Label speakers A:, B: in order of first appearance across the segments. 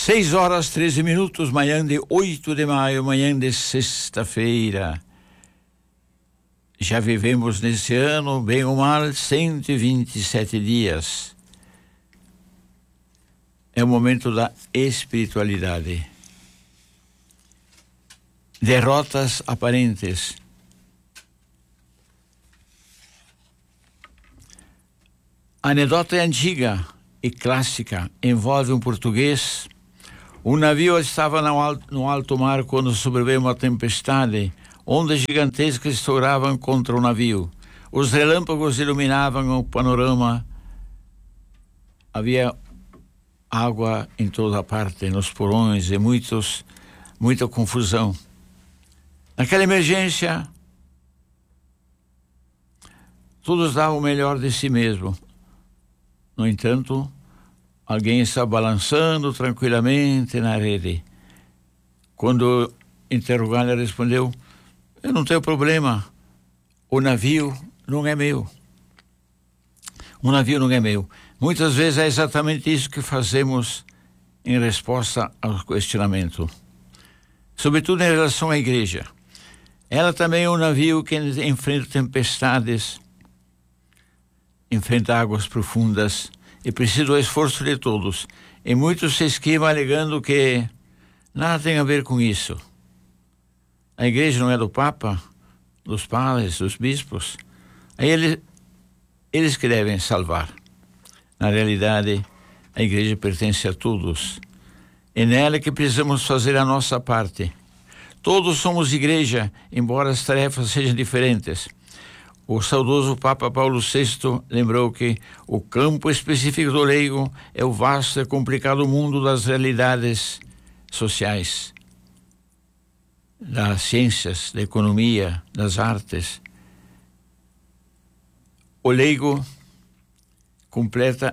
A: 6h13, manhã de 8 de maio, manhã de sexta-feira. Já vivemos nesse ano, bem ou mal, 127 dias. É o momento da espiritualidade. Derrotas aparentes. A anedota é antiga e clássica. Envolve um português. Um navio estava no alto mar quando sobreveio uma tempestade. Ondas gigantescas estouravam contra o navio. Os relâmpagos iluminavam o panorama. Havia água em toda parte, nos porões, e muita confusão. Naquela emergência, todos davam o melhor de si mesmo. No entanto, alguém está balançando tranquilamente na rede. Quando interrogado, ele respondeu: eu não tenho problema, o navio não é meu. O navio não é meu. Muitas vezes é exatamente isso que fazemos em resposta ao questionamento. Sobretudo em relação à igreja. Ela também é um navio que enfrenta tempestades, enfrenta águas profundas e precisa do esforço de todos. E muitos se esquivam alegando que nada tem a ver com isso. A igreja não é do Papa, dos padres, dos bispos. Aí eles que devem salvar. Na realidade, a igreja pertence a todos. É nela que precisamos fazer a nossa parte. Todos somos igreja, embora as tarefas sejam diferentes. O saudoso Papa Paulo VI lembrou que o campo específico do leigo é o vasto e complicado mundo das realidades sociais, das ciências, da economia, das artes. O leigo completa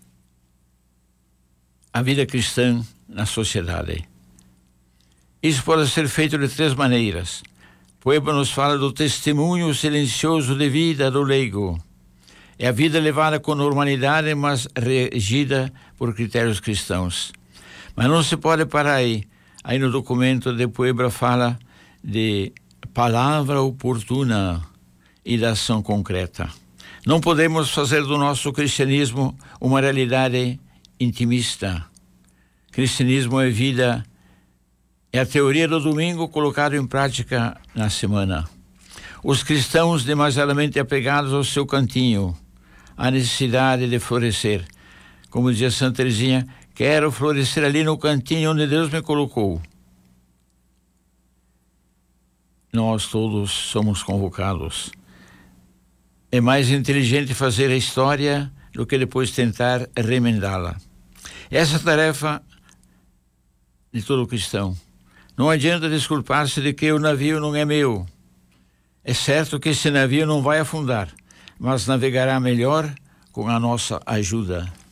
A: a vida cristã na sociedade. Isso pode ser feito de 3 maneiras. Puebla nos fala do testemunho silencioso de vida do leigo. É a vida levada com normalidade, mas regida por critérios cristãos. Mas não se pode parar aí. Aí no documento de Puebla fala de palavra oportuna e da ação concreta. Não podemos fazer do nosso cristianismo uma realidade intimista. Cristianismo é vida. É a teoria do domingo colocada em prática na semana. Os cristãos demasiadamente apegados ao seu cantinho, à necessidade de florescer. Como dizia Santa Teresinha, quero florescer ali no cantinho onde Deus me colocou. Nós todos somos convocados. É mais inteligente fazer a história do que depois tentar remendá-la. Essa tarefa de todo cristão. Não adianta desculpar-se de que o navio não é meu. É certo que esse navio não vai afundar, mas navegará melhor com a nossa ajuda.